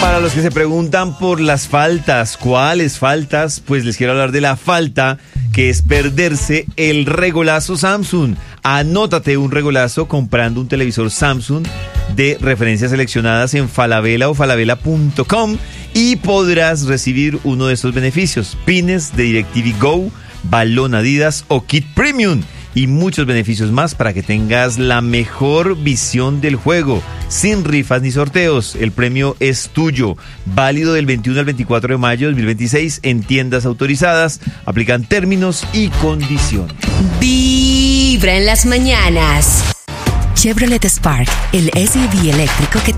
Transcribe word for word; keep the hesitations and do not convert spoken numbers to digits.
Para los que se preguntan por las faltas, ¿cuáles faltas? Pues les quiero hablar de la falta que es perderse el regolazo Samsung. Anótate un regolazo comprando un televisor Samsung de referencias seleccionadas en Falabella o falabella punto com y podrás recibir uno de estos beneficios: pines de DirecTV Go, balón Adidas o kit premium y muchos beneficios más para que tengas la mejor visión del juego, sin rifas ni sorteos. El premio es tuyo, válido del veintiuno al veinticuatro de mayo de dos mil veintiséis en tiendas autorizadas. Aplican términos y condiciones. Vibra en las mañanas. Chevrolet Spark, el S U V eléctrico que